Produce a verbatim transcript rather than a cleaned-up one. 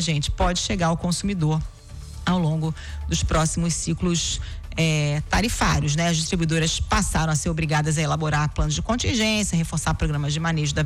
gente, pode chegar ao consumidor ao longo dos próximos ciclos É, tarifários, né? As distribuidoras passaram a ser obrigadas a elaborar planos de contingência, reforçar programas de manejo da